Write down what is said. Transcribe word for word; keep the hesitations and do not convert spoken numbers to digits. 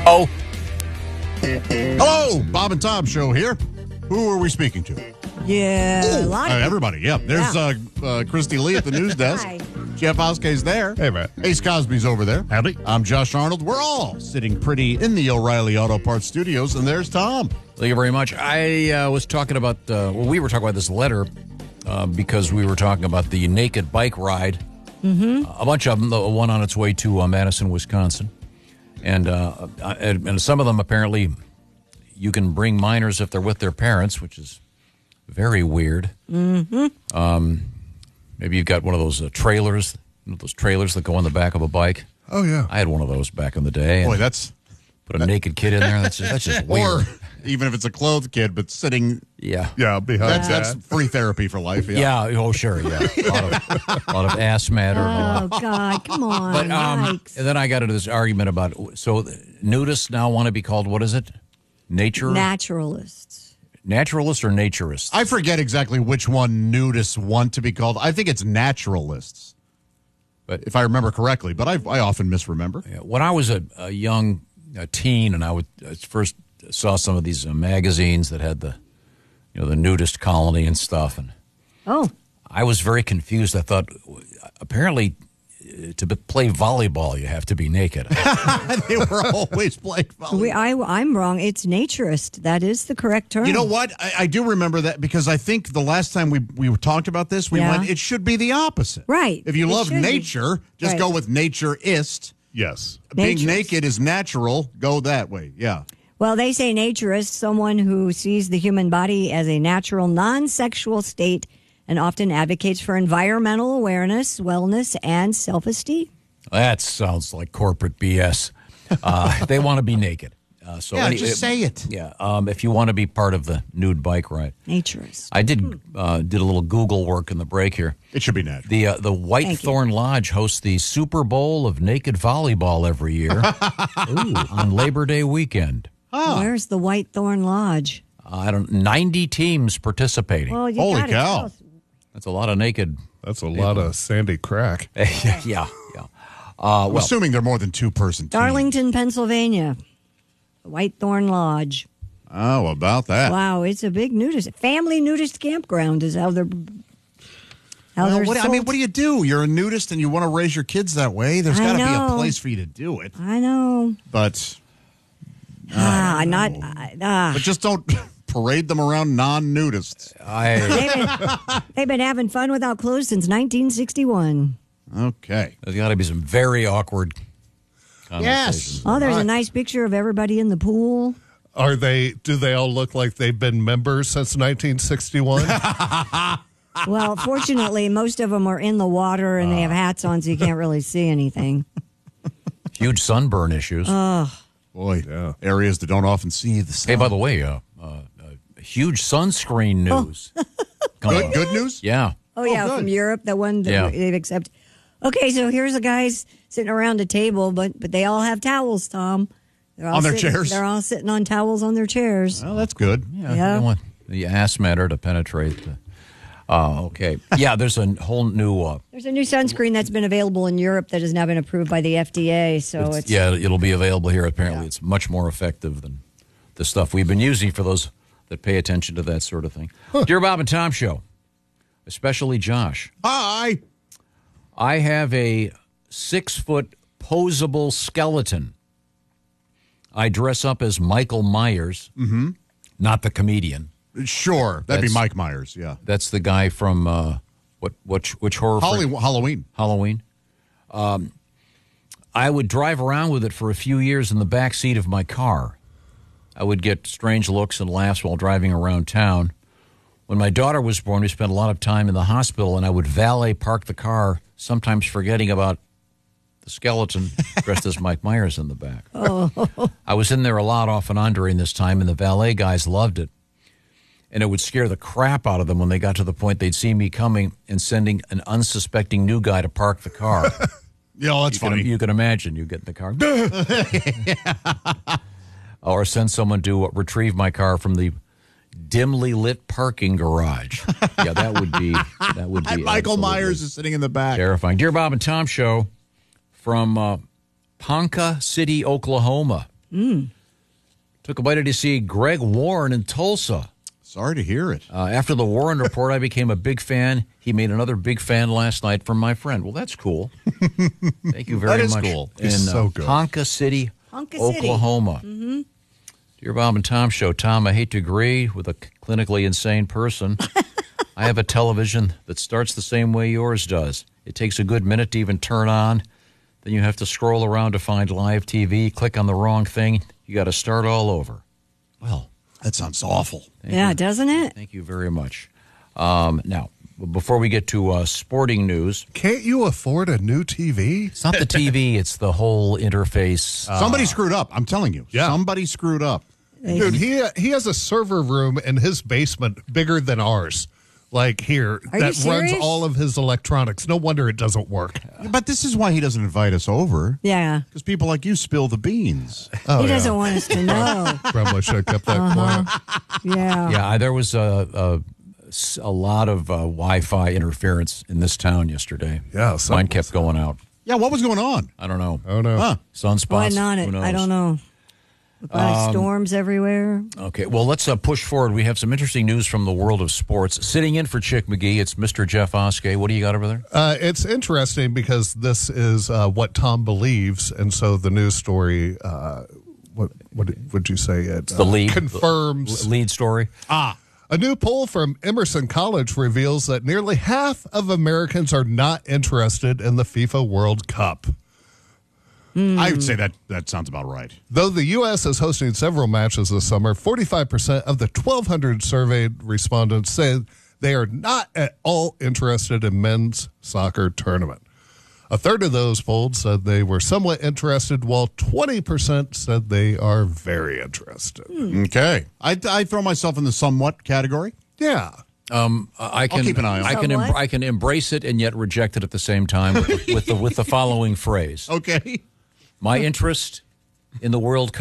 Oh. Hello, Bob and Tom show here. Who are we speaking to? Yeah, a lot Uh, of everybody, yeah. There's Yeah. Uh, uh, Christy Lee at the news desk. Hi. Jeff Hoskey's there. Hey, man. Ace Cosby's over there. Howdy. I'm Josh Arnold. We're all sitting pretty in the O'Reilly Auto Parts studios, and there's Tom. Thank you very much. I uh, was talking about, uh, well, we were talking about this letter uh, because we were talking about the naked bike ride. Mm-hmm. Uh, a bunch of them, the one on its way to uh, Madison, Wisconsin. And, uh, and, and some of them apparently you can bring minors if they're with their parents, which is very weird. Mm-hmm. Um, maybe you've got one of those uh, trailers, you know, those trailers that go on the back of a bike. Oh, yeah. I had one of those back in the day. Boy, that's... Put a naked kid in there. That's just, that's just weird. Or even if it's a clothed kid, but sitting... Yeah. Yeah, behind That's, that. that's free therapy for life. Yeah. Yeah. Oh, sure. Yeah. A lot of, a lot of ass matter. and a lot- Oh, God, come on. But um, Yikes. and then I got into this argument about so nudists now want to be called, what is it? Nature Naturalists. naturalists or naturists? I forget exactly which one nudists want to be called. I think it's naturalists, But if I remember correctly. But I, I often misremember. yeah, when I was a, a young a teen and I would I first saw some of these uh, magazines that had the you know the nudist colony and stuff, and Oh, I was very confused. I thought apparently uh, to be- play volleyball you have to be naked. They were always playing volleyball. we, I, I'm wrong. It's naturist. That is the correct term. You know what? I, I do remember that because I think the last time we we talked about this, we Yeah. went, it should be the opposite. Right. If you It love should be. nature, just Right. go with natureist. Yes. Being Naturist. naked is natural. Go that way. Yeah. Well, they say naturist, someone who sees the human body as a natural, non-sexual state and often advocates for environmental awareness, wellness, and self-esteem. That sounds like corporate B S. Uh, they want to be naked. Uh, so Yeah, any- just say it. Yeah, um, if you want to be part of the nude bike ride. Naturist. I did uh, did a little Google work in the break here. It should be natural. The uh, the White Thank you. Thorn Lodge hosts the Super Bowl of naked volleyball every year Ooh, on Labor Day weekend. Where's the White Thorn Lodge? Uh, I don't ninety teams participating. Well, you Holy gotta cow. tell us. That's a lot of naked. That's a lot of sandy crack. yeah, yeah. Uh, I'm well, assuming they're more than two person team. Darlington, Pennsylvania. The White Thorn Lodge. Oh, about that. Wow, it's a big nudist family nudist campground is how they're how Well, they're what, I mean, sold. what do you do? You're a nudist and you want to raise your kids that way. There's I got to be a know. place for you to do it. I know. But Ah, not ah. but just don't parade them around non-nudists. I They've been, they've been having fun without clothes since nineteen sixty-one. Okay. there's got to be some very awkward. Yes. Oh, there's a nice picture of everybody in the pool. Are they? Do they all look like they've been members since nineteen sixty-one? Well, fortunately, most of them are in the water and they have hats on, so you can't really see anything. Huge sunburn issues. Boy, Yeah. areas that don't often see the sun. Hey, by the way, uh, uh, uh, huge sunscreen news. Coming Good, up. good news? Yeah. Oh, yeah, good. from Europe, the one that Yeah. they've accepted. Okay, so here's the guys sitting around a table, but but they all have towels, Tom. They're all On their sitting- chairs? They're all sitting on towels on their chairs. Well, that's good. Yeah. Yeah. You don't want the ass matter to penetrate the. Uh, okay. Yeah, there's a whole new. Uh, There's a new sunscreen that's been available in Europe that has now been approved by the F D A. So it's, yeah, it'll be available here. Apparently, it's much more effective than the stuff we've been using for those that pay attention to that sort of thing. Dear Bob and Tom Show, especially Josh, Hi. I have a six foot posable skeleton. I dress up as Michael Myers, mm-hmm. not the comedian. Sure. That'd That's- be Mike Myers, yeah. That's the guy from uh, what which which horror Holly, fran- Halloween. Halloween. Um, I would drive around with it for a few years in the back seat of my car. I would get strange looks and laughs while driving around town. When my daughter was born, we spent a lot of time in the hospital, and I would valet park the car, sometimes forgetting about the skeleton dressed as Mike Myers in the back. Oh. I was in there a lot off and on during this time, and the valet guys loved it. And it would scare the crap out of them when they got to the point they'd see me coming and sending an unsuspecting new guy to park the car. Yeah, well, that's You can, funny. you can imagine you get in the car. Or send someone to retrieve my car from the dimly lit parking garage. Yeah, that would be that would be And Michael absolutely Myers is sitting in the back. terrifying. Dear Bob and Tom Show from uh, Ponca City, Oklahoma. Mm. Took a bite to see Greg Warren in Tulsa. Sorry to hear it. Uh, after the Warren Report, I became a big fan. He made another big fan last night from my friend. Well, that's cool. Thank you very That is much. cool. In He's so good. Ponca City, Ponca City. Oklahoma. Mm-hmm. Dear Bob and Tom Show. Tom, I hate to agree with a clinically insane person. I have a television that starts the same way yours does. It takes a good minute to even turn on. Then you have to scroll around to find live T V, click on the wrong thing. You got to start all over. Well, that sounds awful. Thank Yeah, you. doesn't it? Thank you very much. Um, now, before we get to uh, sporting news, Can't you afford a new T V? it's not the T V, it's the whole interface. Uh, Somebody screwed up. I'm telling you. Yeah. Somebody screwed up. Dude, he he has a server room in his basement bigger than ours. Like here, Are you that runs serious? all of his electronics. No wonder it doesn't work. But this is why he doesn't invite us over. Yeah. Because people like you spill the beans. Oh, he yeah. doesn't want us to know. Probably should have kept that Uh-huh. quiet. Yeah. yeah, I- there was a, a, a lot of uh, Wi-Fi interference in this town yesterday. Yeah, Mine something kept was- going out. Yeah, what was going on? I don't know. Oh no. Huh. Sunspots. Wasn't on Who it. knows? I don't know. A lot of storms everywhere. Okay, well, let's uh, push forward. We have some interesting news from the world of sports. Sitting in for Chick McGee, it's Mister Jeff Oskey. What do you got over there? Uh, it's interesting because this is uh, what Tom believes, and so the news story. Uh, what what would you say? It The uh, lead confirms. the lead story. Ah, A new poll from Emerson College reveals that nearly half of Americans are not interested in the FIFA World Cup. I would say that that sounds about right. Though the U S is hosting several matches this summer, forty-five percent of the twelve hundred surveyed respondents said they are not at all interested in men's soccer tournament. A third of those polled said they were somewhat interested, while twenty percent said they are very interested. Okay. I, I throw myself in the somewhat category. Yeah. Um, I can keep an eye on I it. can em- Somewhat. I can embrace it and yet reject it at the same time with the, with the with the following phrase. Okay. My interest in the World Cup